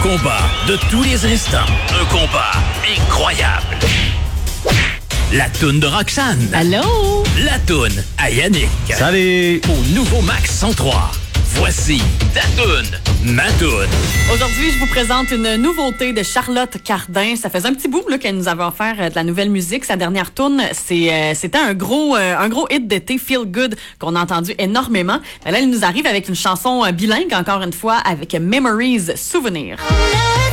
combat de tous les instants. Un combat incroyable. La toune de Roxane. Allô? La toune à Yannick. Salut! Au nouveau Max 103. Voici ta toune, ma toune. Aujourd'hui, je vous présente une nouveauté de Charlotte Cardin. Ça faisait un petit bout là, qu'elle nous avait offert de la nouvelle musique. Sa dernière toune, c'était un gros hit d'été, Feel Good, qu'on a entendu énormément. Là, elle nous arrive avec une chanson bilingue, encore une fois, avec Memories, Souvenirs.